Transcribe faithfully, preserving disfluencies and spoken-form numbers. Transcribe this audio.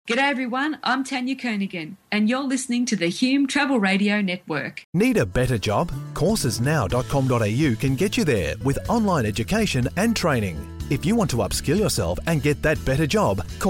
G'day everyone, I'm Tanya Kernigan and you're listening to the Hume Travel Radio Network. Need a better job? courses now dot com dot a u can get you there with online education and training. If you want to upskill yourself and get that better job, call